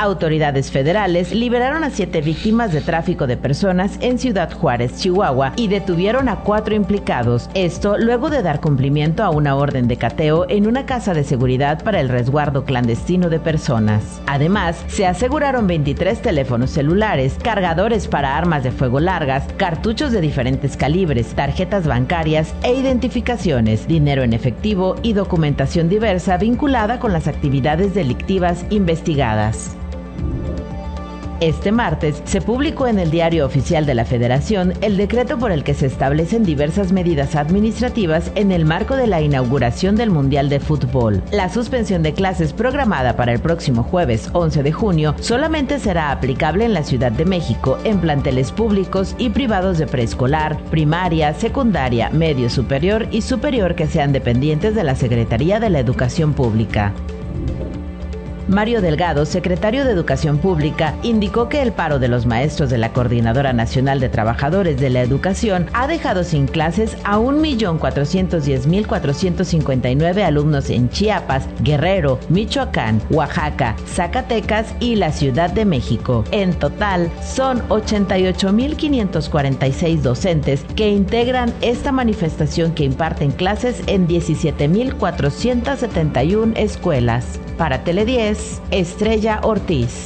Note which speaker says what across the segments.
Speaker 1: Autoridades federales liberaron a 7 víctimas de tráfico de personas en Ciudad Juárez, Chihuahua, y detuvieron a 4 implicados. Esto luego de dar cumplimiento a una orden de cateo en una casa de seguridad para el resguardo clandestino de personas. Además, se aseguraron 23 teléfonos celulares, cargadores para armas de fuego largas, cartuchos de diferentes calibres, tarjetas bancarias e identificaciones, dinero en efectivo y documentación diversa vinculada con las actividades delictivas investigadas. Este martes se publicó en el Diario Oficial de la Federación el decreto por el que se establecen diversas medidas administrativas en el marco de la inauguración del Mundial de Fútbol. La suspensión de clases programada para el próximo jueves 11 de junio solamente será aplicable en la Ciudad de México en planteles públicos y privados de preescolar, primaria, secundaria, medio superior y superior que sean dependientes de la Secretaría de la Educación Pública. Mario Delgado, secretario de Educación Pública, indicó que el paro de los maestros de la Coordinadora Nacional de Trabajadores de la Educación ha dejado sin clases a 1,410,459 alumnos en Chiapas, Guerrero, Michoacán, Oaxaca, Zacatecas y la Ciudad de México. En total, son 88,546 docentes que integran esta manifestación que imparten clases en 17,471 escuelas. Para Tele10, Estrella Ortiz.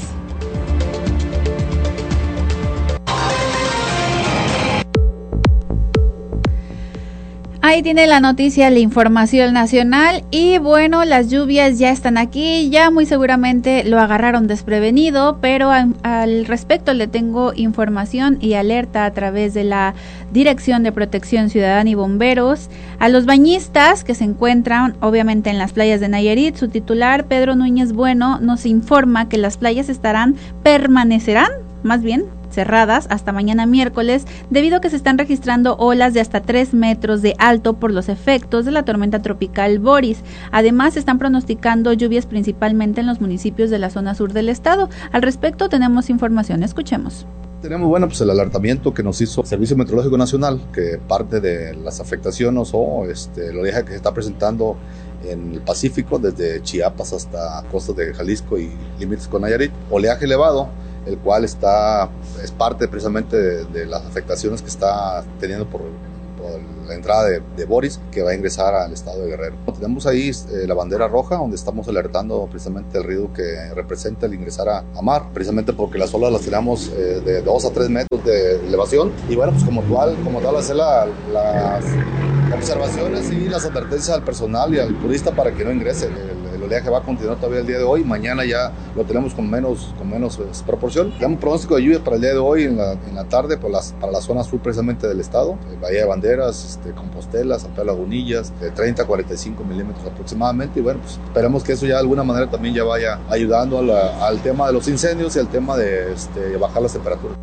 Speaker 2: Ahí tiene la noticia, la información nacional y bueno, las lluvias ya están aquí, ya muy seguramente lo agarraron desprevenido, pero al respecto le tengo información y alerta a través de la Dirección de Protección Ciudadana y Bomberos. A los bañistas que se encuentran obviamente en las playas de Nayarit, su titular Pedro Núñez Bueno nos informa que las playas permanecerán cerradas hasta mañana miércoles debido a que se están registrando olas de hasta 3 metros de alto por los efectos de la tormenta tropical Boris. Además, se están pronosticando lluvias principalmente en los municipios de la zona sur del estado. Al respecto tenemos información, escuchemos.
Speaker 3: Tenemos el alertamiento que nos hizo el Servicio Meteorológico Nacional, que parte de las afectaciones o el oleaje que se está presentando en el Pacífico, desde Chiapas hasta costas de Jalisco y límites con Nayarit, oleaje elevado, el cual es parte precisamente de las afectaciones que está teniendo por la entrada de Boris, que va a ingresar al estado de Guerrero. Tenemos ahí la bandera roja, donde estamos alertando precisamente el riesgo que representa el ingresar a mar, precisamente porque las olas las tenemos de 2 a 3 metros de elevación, y bueno, pues como tal hacer las observaciones y las advertencias al personal y al turista para que no ingrese. El oleaje va a continuar todavía el día de hoy, mañana ya lo tenemos con menos proporción. Tenemos pronóstico de lluvia para el día de hoy en la tarde para la zona sur precisamente del estado, Bahía de Banderas, Compostela, San Pedro Lagunillas, de 30 a 45 milímetros aproximadamente, y bueno, pues esperemos que eso ya de alguna manera también ya vaya ayudando al tema de los incendios y al tema de bajar las temperaturas.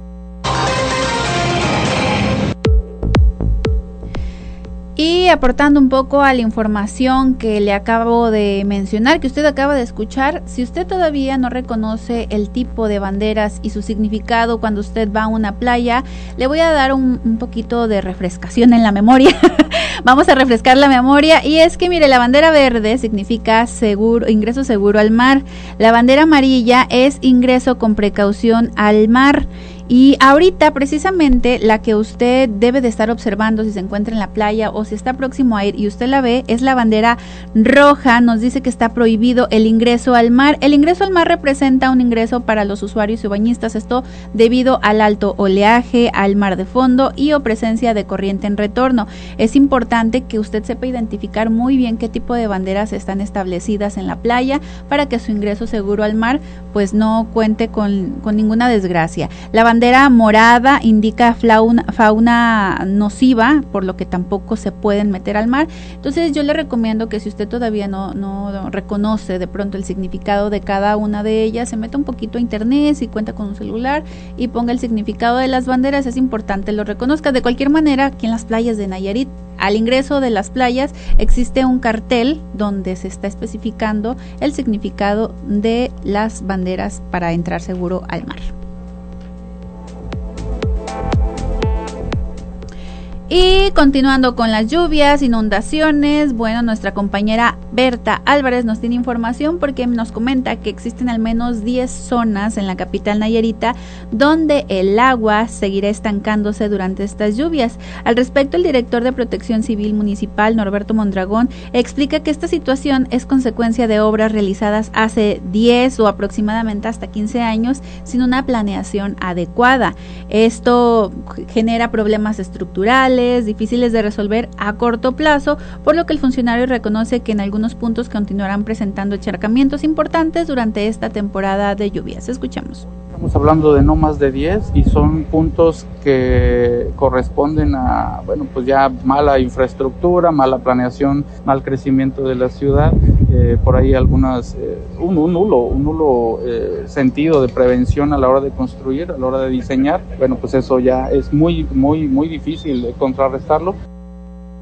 Speaker 2: Y aportando un poco a la información que le acabo de mencionar, que usted acaba de escuchar, si usted todavía no reconoce el tipo de banderas y su significado cuando usted va a una playa, le voy a dar un poquito de refrescación en la memoria. Vamos a refrescar la memoria, y es que mire, la bandera verde significa ingreso seguro al mar, la bandera amarilla es ingreso con precaución al mar. Y ahorita precisamente la que usted debe de estar observando si se encuentra en la playa o si está próximo a ir y usted la ve, es la bandera roja. Nos dice que está prohibido el ingreso al mar. El ingreso al mar representa un ingreso para los usuarios y bañistas, esto debido al alto oleaje, al mar de fondo y o presencia de corriente en retorno. Es importante que usted sepa identificar muy bien qué tipo de banderas están establecidas en la playa para que su ingreso seguro al mar pues no cuente con ninguna desgracia. La bandera morada indica fauna nociva, por lo que tampoco se pueden meter al mar. Entonces yo le recomiendo que si usted todavía no reconoce de pronto el significado de cada una de ellas, se meta un poquito a internet si cuenta con un celular y ponga el significado de las banderas. Es importante lo reconozca. De cualquier manera, aquí en las playas de Nayarit, al ingreso de las playas existe un cartel donde se está especificando el significado de las banderas para entrar seguro al mar. Y continuando con las lluvias, inundaciones, bueno, nuestra compañera Berta Álvarez nos tiene información porque nos comenta que existen al menos 10 zonas en la capital nayarita donde el agua seguirá estancándose durante estas lluvias. Al respecto, el director de Protección Civil Municipal, Norberto Mondragón, explica que esta situación es consecuencia de obras realizadas hace 10 o aproximadamente hasta 15 años sin una planeación adecuada. Esto genera problemas estructurales difíciles de resolver a corto plazo, por lo que el funcionario reconoce que en algunos puntos continuarán presentando encharcamientos importantes durante esta temporada de lluvias. Escuchamos.
Speaker 4: Estamos hablando de no más de 10 y son puntos que corresponden a, bueno, pues ya mala infraestructura, mala planeación, mal crecimiento de la ciudad, por ahí algunas, un nulo sentido de prevención a la hora de construir, a la hora de diseñar. Bueno, pues eso ya es muy difícil de contrarrestarlo.